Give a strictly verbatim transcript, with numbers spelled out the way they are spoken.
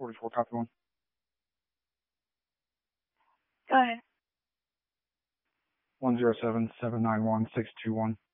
forty-four, copy one. Go ahead. one zero seven, seven nine one, six two one.